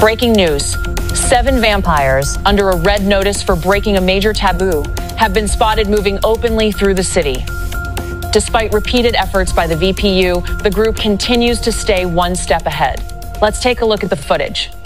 Breaking news. 7 vampires, under a red notice for breaking a major taboo, have been spotted moving openly through the city. Despite repeated efforts by the VPU, the group continues to stay one step ahead. Let's take a look at the footage.